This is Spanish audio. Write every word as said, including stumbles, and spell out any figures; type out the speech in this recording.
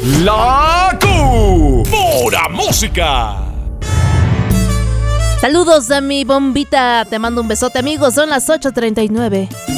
La Q. Pura música. Saludos a mi bombita. Te mando un besote, amigos. Son las ocho treinta y nueve.